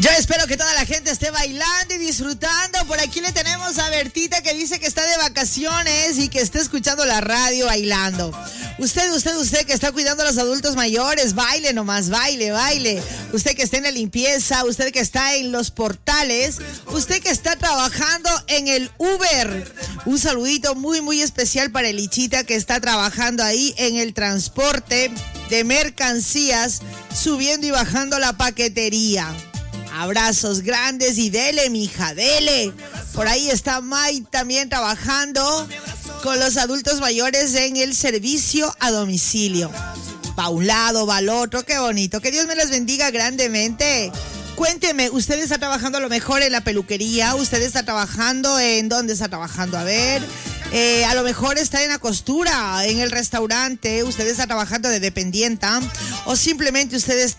Yo espero que toda la gente esté bailando y disfrutando. Por aquí le tenemos a Bertita que dice que está de vacaciones y que está escuchando la radio bailando. Usted que está cuidando a los adultos mayores, baile nomás, baile. Usted que está en la limpieza, usted que está en los portales, usted que está trabajando en el Uber. Un saludito muy especial para Elichita que está trabajando ahí en el transporte de mercancías, subiendo y bajando la paquetería. Abrazos grandes y dele, mija, dele. Por ahí está May también trabajando con los adultos mayores en el servicio a domicilio. Va un lado, va al otro, qué bonito. Que Dios me las bendiga grandemente. Cuénteme, ¿usted está trabajando a lo mejor en la peluquería? ¿Usted está trabajando en dónde está trabajando? A ver, a lo mejor está en la costura, en el restaurante. ¿Usted está trabajando de dependienta? ¿O simplemente usted está